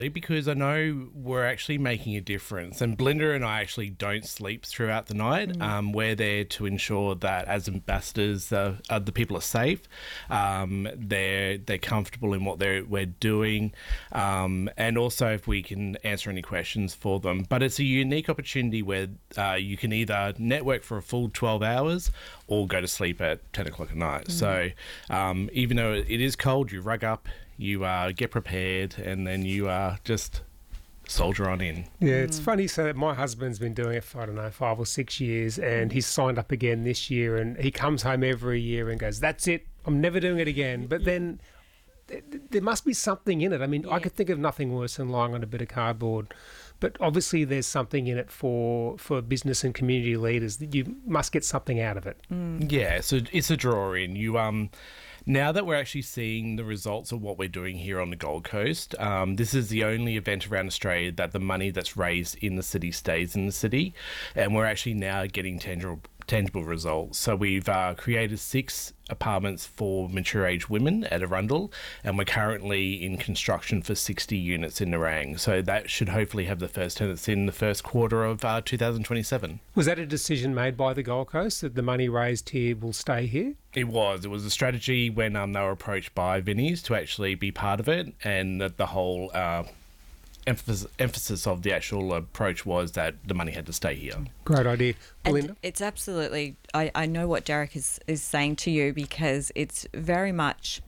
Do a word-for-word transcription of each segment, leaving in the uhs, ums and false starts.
Because I know we're actually making a difference. And Belinda and I actually don't sleep throughout the night. Mm. Um, we're there to ensure that as ambassadors, uh, uh, the people are safe, um, they're they're comfortable in what they're we're doing, um, and also if we can answer any questions for them. But it's a unique opportunity where uh, you can either network for a full twelve hours or go to sleep at ten o'clock at night. Mm. So um, even though it is cold, you rug up, you uh, get prepared, and then you uh, just soldier on in. Yeah, it's mm. funny. So my husband's been doing it for, I don't know, five or six years, and he's signed up again this year, and he comes home every year and goes, that's it, I'm never doing it again. But then th- there must be something in it. I mean, yeah. I could think of nothing worse than lying on a bit of cardboard. But obviously there's something in it for, for business and community leaders that you must get something out of it. Mm. Yeah, so it's a draw in. You um, now that we're actually seeing the results of what we're doing here on the Gold Coast, um, this is the only event around Australia that the money that's raised in the city stays in the city, and we're actually now getting tangible tangible results. So we've uh, created six apartments for mature age women at Arundel, and we're currently in construction for sixty units in Nerang. So that should hopefully have the first tenants in the first quarter of uh, two thousand twenty-seven. Was that a decision made by the Gold Coast that the money raised here will stay here? It was. It was a strategy when um, they were approached by Vinnie's to actually be part of it, and that the whole uh, Emphasis, emphasis of the actual approach was that the money had to stay here. Great idea. Belinda? And it's absolutely, I, I know what Derek is, is saying to you, because it's very much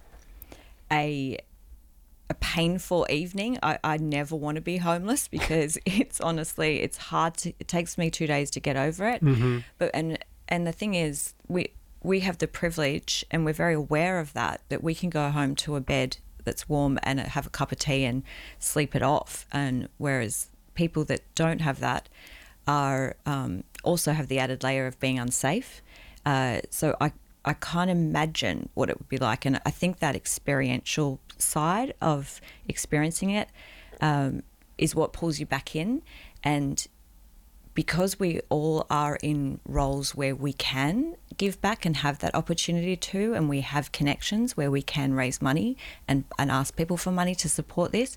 a a painful evening. I, I never want to be homeless because it's honestly, it's hard to, it takes me two days to get over it. Mm-hmm. But and and the thing is, we we have the privilege, and we're very aware of that, that we can go home to a bed that's warm and have a cup of tea and sleep it off. And whereas people that don't have that are um, also have the added layer of being unsafe. Uh, so I, I can't imagine what it would be like. And I think that experiential side of experiencing it um, is what pulls you back in. And because we all are in roles where we can give back and have that opportunity to, and we have connections where we can raise money and, and ask people for money to support this,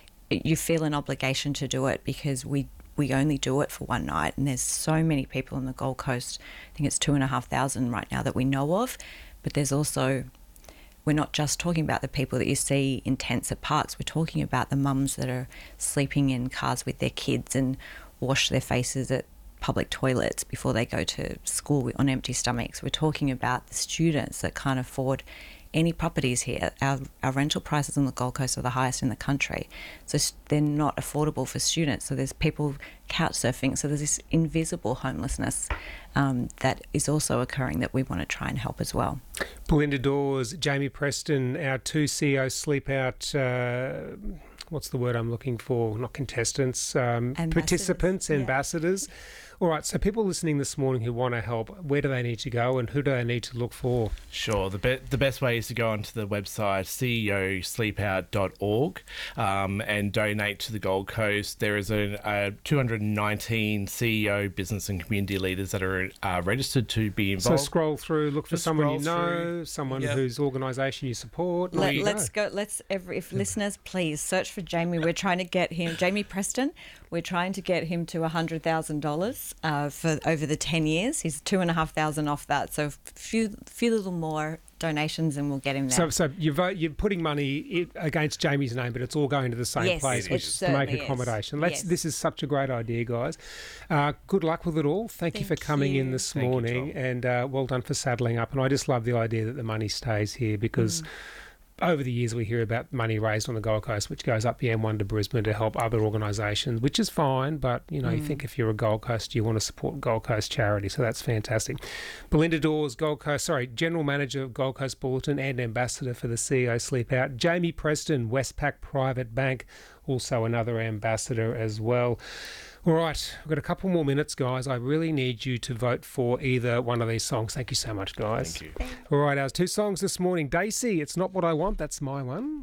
you feel an obligation to do it, because we we only do it for one night. And there's so many people on the Gold Coast. I think it's two and a half thousand right now that we know of. But there's also, we're not just talking about the people that you see in tents at parks. We're talking about the mums that are sleeping in cars with their kids and wash their faces at public toilets before they go to school on empty stomachs. We're talking about the students that can't afford any properties here. Our, our rental prices on the Gold Coast are the highest in the country. So they're not affordable for students. So there's people couch surfing. So there's this invisible homelessness um, that is also occurring that we want to try and help as well. Belinda Dawes, Jamie Preston, our two C E Os sleep out... Uh, what's the word I'm looking for? Not contestants, um, participants, yeah. ambassadors. All right, so people listening this morning who want to help, where do they need to go and who do they need to look for? Sure. The be- the best way is to go onto the website c e o sleep out dot org um, and donate to the Gold Coast. There is a, a two hundred nineteen C E O business and community leaders that are uh, registered to be involved. So scroll through, look for Just someone you know, through. someone yep. whose organisation you support. Let, let's go. go. Let's every, if listeners, please search for Jamie. We're trying to get him, Jamie Preston. We're trying to get him to one hundred thousand dollars uh, for over the ten years. He's two and a half thousand off that. So a few, few little more donations and we'll get him there. So, so you vote, you're putting money against Jamie's name, but it's all going to the same yes, place, which is to make accommodation. Let's. Yes. This is such a great idea, guys. Uh, good luck with it all. Thank, Thank you for coming you. in this Thank morning, you, and uh, well done for saddling up. And I just love the idea that the money stays here, because mm. over the years we hear about money raised on the Gold Coast, which goes up the M one to Brisbane to help other organisations, which is fine, but, you know, mm. you think if you're a Gold Coast, you want to support Gold Coast charity, so that's fantastic. Belinda Dawes, Gold Coast, sorry, General Manager of Gold Coast Bulletin and Ambassador for the C E O Sleep Out. Jamie Preston, Westpac Private Bank, also another ambassador as well. All right, we've got a couple more minutes, guys. I really need you to vote for either one of these songs. Thank you so much, guys. Thank you. All right, our two songs this morning. Daisy, It's Not What I Want. That's my one.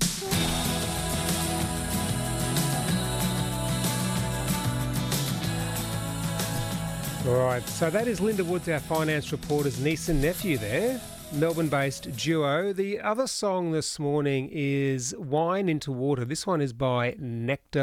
All right, so that is Linda Woods, our finance reporter's niece and nephew there. Melbourne-based duo. The other song this morning is Wine into Water. This one is by Nectar